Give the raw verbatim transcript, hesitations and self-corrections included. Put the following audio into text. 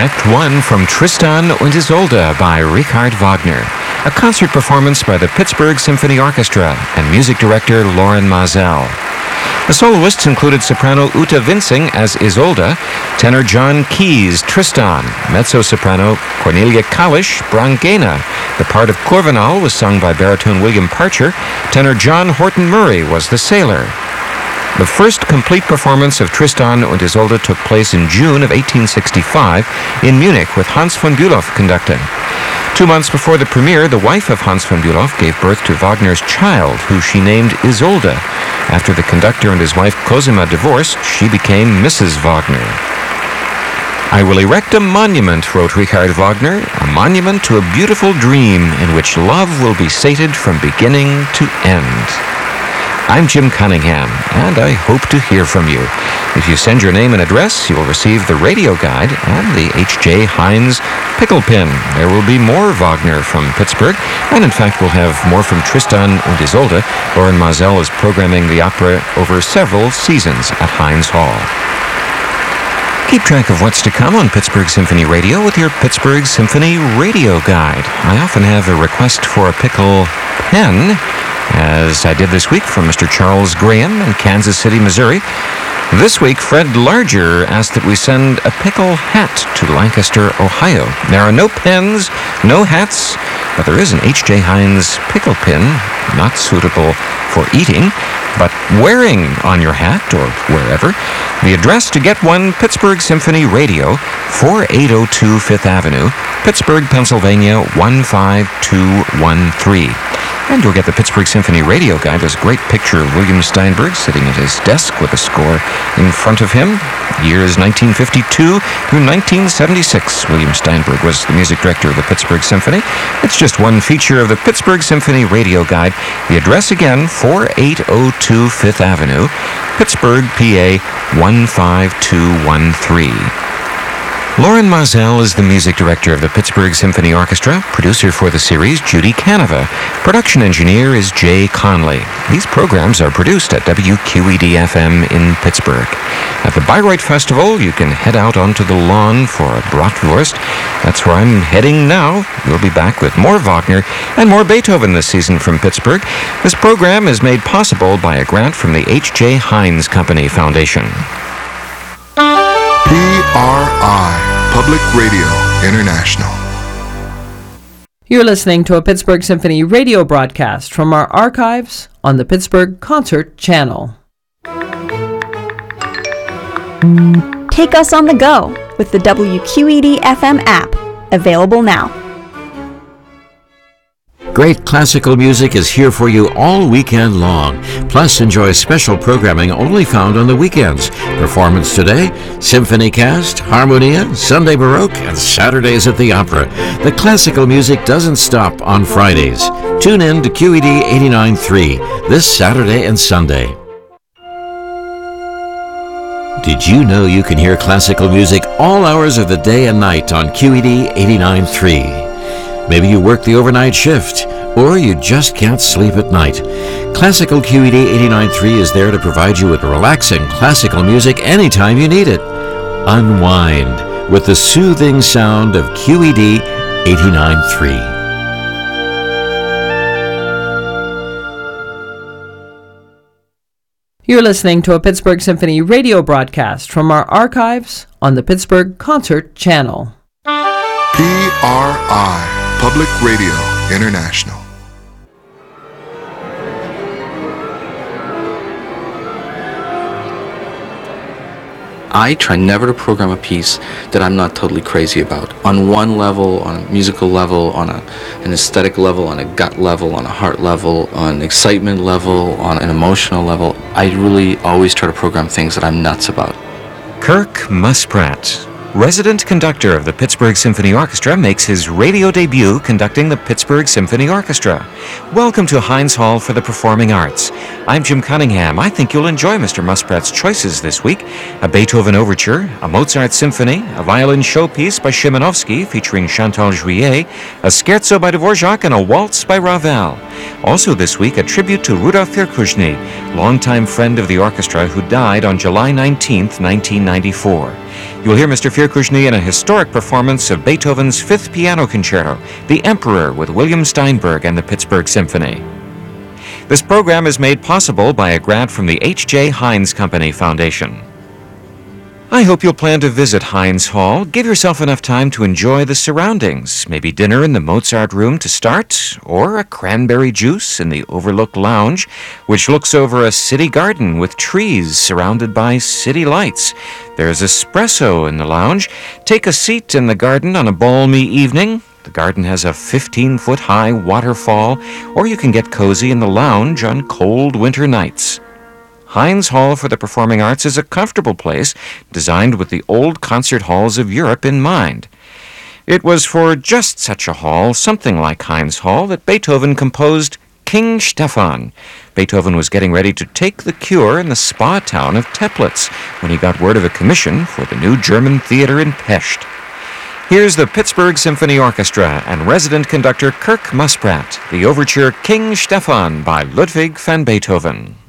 Act one from Tristan und Isolde by Richard Wagner, a concert performance by the Pittsburgh Symphony Orchestra and music director Loren Maazel. The soloists included soprano Uta Vinsing as Isolde, tenor John Keyes, Tristan, mezzo-soprano Cornelia Kalish, Brangena. The part of Corvinal was sung by baritone William Parcher. Tenor John Horton Murray was the sailor. The first complete performance of Tristan und Isolde took place in June of eighteen sixty-five in Munich with Hans von Bülow conducting. Two months before the premiere, the wife of Hans von Bülow gave birth to Wagner's child, who she named Isolde. After the conductor and his wife Cosima divorced, she became Missus Wagner. I will erect a monument, wrote Richard Wagner, a monument to a beautiful dream in which love will be sated from beginning to end. I'm Jim Cunningham, and I hope to hear from you. If you send your name and address, you will receive the radio guide and the H J Heinz pickle pin. There will be more Wagner from Pittsburgh, and in fact we'll have more from Tristan und Isolde. Loren Maazel is programming the opera over several seasons at Heinz Hall. Keep track of what's to come on Pittsburgh Symphony Radio with your Pittsburgh Symphony Radio Guide. I often have a request for a pickle pen, as I did this week from Mister Charles Graham in Kansas City, Missouri. This week, Fred Larger asked that we send a pickle hat to Lancaster, Ohio. There are no pens, no hats, but there is an H J Heinz pickle pin, not suitable for eating, but wearing on your hat or wherever. The address to get one, Pittsburgh Symphony Radio, forty-eight oh two Fifth Avenue, Pittsburgh, Pennsylvania, one five two one three. And you'll get the Pittsburgh Symphony Radio Guide. There's a great picture of William Steinberg sitting at his desk with a score in front of him. Years nineteen fifty-two through nineteen seventy-six. William Steinberg was the music director of the Pittsburgh Symphony. It's just one feature of the Pittsburgh Symphony Radio Guide. The address again, forty-eight oh two Fifth Avenue, Pittsburgh, P A, one five two one three. Loren Maazel is the music director of the Pittsburgh Symphony Orchestra. Producer for the series, Judy Canova. Production engineer is Jay Conley. These programs are produced at W Q E D F M in Pittsburgh. At the Bayreuth Festival, you can head out onto the lawn for a bratwurst. That's where I'm heading now. We'll be back with more Wagner and more Beethoven this season from Pittsburgh. This program is made possible by a grant from the H J Heinz Company Foundation. P R I, Public Radio International. You're listening to a Pittsburgh Symphony radio broadcast from our archives on the Pittsburgh Concert Channel. Take us on the go with the W Q E D F M app, available now. Great classical music is here for you all weekend long. Plus, enjoy special programming only found on the weekends. Performance today, Symphony Cast, Harmonia, Sunday Baroque, and Saturdays at the Opera. The classical music doesn't stop on Fridays. Tune in to Q E D eighty-nine point three this Saturday and Sunday. Did you know you can hear classical music all hours of the day and night on Q E D eighty-nine point three? Maybe you work the overnight shift, or you just can't sleep at night. Classical Q E D eighty-nine point three is there to provide you with relaxing classical music anytime you need it. Unwind with the soothing sound of Q E D eighty-nine point three. You're listening to a Pittsburgh Symphony radio broadcast from our archives on the Pittsburgh Concert Channel. P R I, Public Radio International. I try never to program a piece that I'm not totally crazy about. On one level, on a musical level, on a, an aesthetic level, on a gut level, on a heart level, on an excitement level, on an emotional level, I really always try to program things that I'm nuts about. Kirk Muspratt, resident conductor of the Pittsburgh Symphony Orchestra, makes his radio debut conducting the Pittsburgh Symphony Orchestra. Welcome to Heinz Hall for the Performing Arts. I'm Jim Cunningham. I think you'll enjoy Mister Muspratt's choices this week. A Beethoven overture, a Mozart symphony, a violin showpiece by Szymanowski featuring Chantal Juillet, a scherzo by Dvorak, and a waltz by Ravel. Also this week, a tribute to Rudolf Firkushny, longtime friend of the orchestra who died on July nineteenth, nineteen ninety-four. You'll hear Mister Firkushny in a historic performance of Beethoven's Fifth Piano Concerto, The Emperor, with William Steinberg and the Pittsburgh Symphony. This program is made possible by a grant from the H J. Heinz Company Foundation. I hope you'll plan to visit Heinz Hall. Give yourself enough time to enjoy the surroundings. Maybe dinner in the Mozart Room to start, or a cranberry juice in the Overlook Lounge, which looks over a city garden with trees surrounded by city lights. There's espresso in the lounge. Take a seat in the garden on a balmy evening. The garden has a fifteen-foot-high waterfall, or you can get cozy in the lounge on cold winter nights. Heinz Hall for the Performing Arts is a comfortable place designed with the old concert halls of Europe in mind. It was for just such a hall, something like Heinz Hall, that Beethoven composed King Stefan. Beethoven was getting ready to take the cure in the spa town of Teplitz when he got word of a commission for the new German theater in Pest. Here's the Pittsburgh Symphony Orchestra and resident conductor Kirk Muspratt, the overture King Stefan by Ludwig van Beethoven.